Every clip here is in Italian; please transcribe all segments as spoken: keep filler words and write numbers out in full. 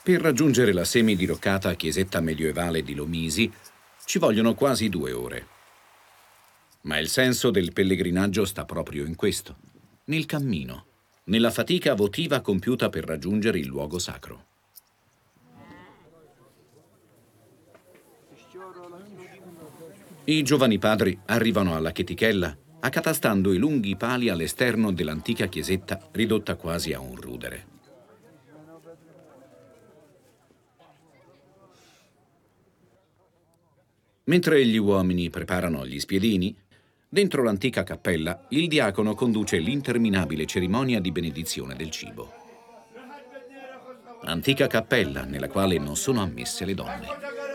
Per raggiungere la semi-diroccata chiesetta medioevale di Lomisi ci vogliono quasi due ore. Ma il senso del pellegrinaggio sta proprio in questo, nel cammino, nella fatica votiva compiuta per raggiungere il luogo sacro. I giovani padri arrivano alla chetichella accatastando i lunghi pali all'esterno dell'antica chiesetta ridotta quasi a un rudere. Mentre gli uomini preparano gli spiedini, dentro l'antica cappella il diacono conduce l'interminabile cerimonia di benedizione del cibo. Antica cappella nella quale non sono ammesse le donne.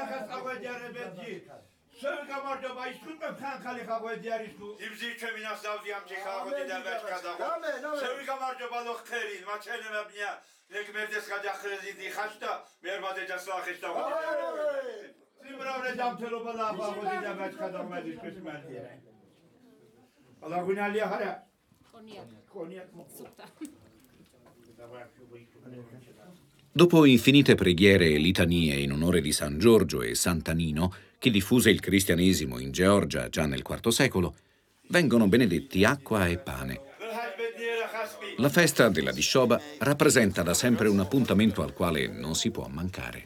Dopo infinite preghiere e litanie in onore di San Giorgio e Sant'Anino, che diffuse il cristianesimo in Georgia già nel quarto secolo, vengono benedetti acqua e pane. La festa della Discioba rappresenta da sempre un appuntamento al quale non si può mancare.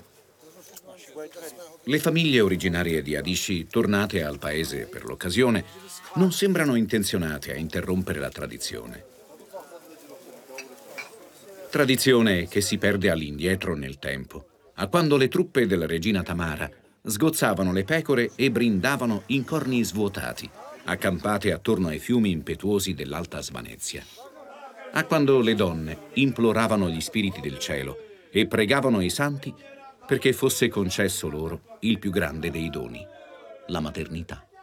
Le famiglie originarie di Adisci, tornate al paese per l'occasione, non sembrano intenzionate a interrompere la tradizione. Tradizione che si perde all'indietro nel tempo, a quando le truppe della regina Tamara sgozzavano le pecore e brindavano in corni svuotati, accampate attorno ai fiumi impetuosi dell'Alta Svanezia. A quando le donne imploravano gli spiriti del cielo e pregavano i santi perché fosse concesso loro il più grande dei doni, la maternità.